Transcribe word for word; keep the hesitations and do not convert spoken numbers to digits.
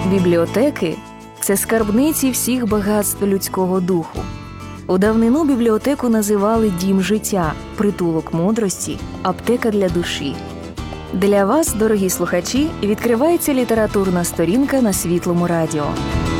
Бібліотеки – це скарбниці всіх багатств людського духу. У давнину бібліотеку називали дім життя, притулок мудрості, аптека для душі. Для вас, дорогі слухачі, відкривається літературна сторінка на Світлому радіо.